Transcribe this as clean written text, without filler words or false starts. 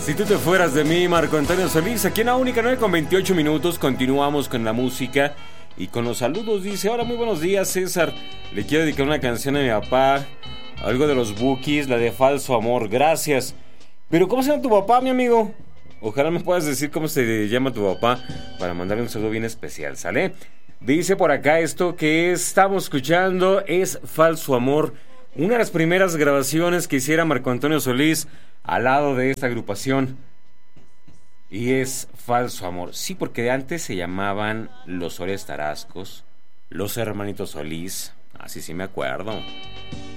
Si tú te fueras de mí, Marco Antonio Solís, aquí en la única 9:28 continuamos con la música y con los saludos. Dice, hola, muy buenos días, César. Le quiero dedicar una canción a mi papá, algo de los Bukis, la de Falso Amor, gracias. Pero ¿cómo se llama tu papá, mi amigo? Ojalá me puedas decir cómo se llama tu papá para mandarle un saludo bien especial, ¿sale? Dice por acá esto que estamos escuchando es Falso Amor, una de las primeras grabaciones que hiciera Marco Antonio Solís al lado de esta agrupación. Y es Falso Amor. Sí, porque antes se llamaban Los Soles Tarascos, Los Hermanitos Solís. Así sí me acuerdo.